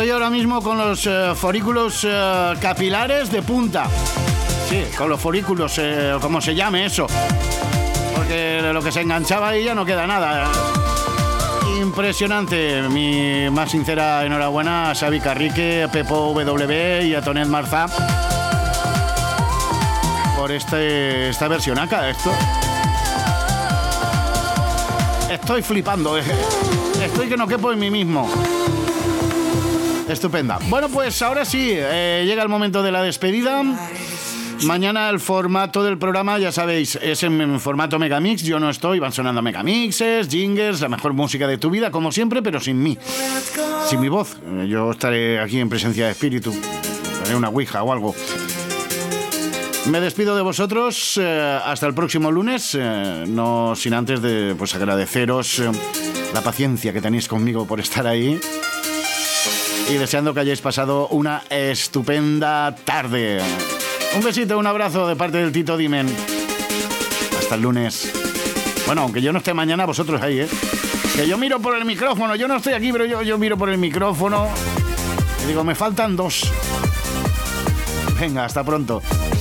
Estoy ahora mismo con los folículos capilares de punta. Sí, con los folículos, como se llame eso. Porque lo que se enganchaba ahí ya no queda nada. Impresionante. Mi más sincera enhorabuena a Xavi Carrique, a Pepo W y a Tonet Marzá por esta versionaca. Estoy flipando. Estoy que no quepo en mí mismo. Estupenda. Bueno, pues ahora sí, llega el momento de la despedida. Mañana el formato del programa, ya sabéis, es en formato Megamix. Yo no estoy, van sonando Megamixes, jingles, la mejor música de tu vida, como siempre, pero sin mí, sin mi voz. Yo estaré aquí en presencia de espíritu, haré una ouija o algo. Me despido de vosotros hasta el próximo lunes, no sin antes de agradeceros la paciencia que tenéis conmigo por estar ahí y deseando que hayáis pasado una estupenda tarde. Un besito, un abrazo de parte del Tito Dimen. Hasta el lunes. Bueno, aunque yo no esté mañana, vosotros ahí, que yo miro por el micrófono. Yo no estoy aquí, pero yo miro por el micrófono y digo, me faltan 2. Venga, hasta pronto.